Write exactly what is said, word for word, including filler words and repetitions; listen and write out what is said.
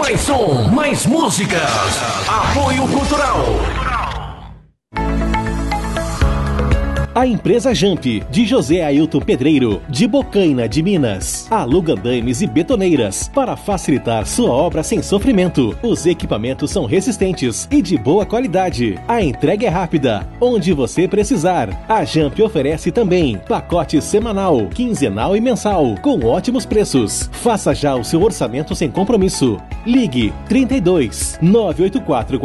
Mais som, mais músicas. Apoio Cultural. A empresa Jamp, de José Ailton Pedreiro, de Bocaina, de Minas, aluga andaimes e betoneiras para facilitar sua obra sem sofrimento. Os equipamentos são resistentes e de boa qualidade. A entrega é rápida, onde você precisar. A Jamp oferece também pacote semanal, quinzenal e mensal, com ótimos preços. Faça já o seu orçamento sem compromisso. Ligue trinta e dois, nove oito quatro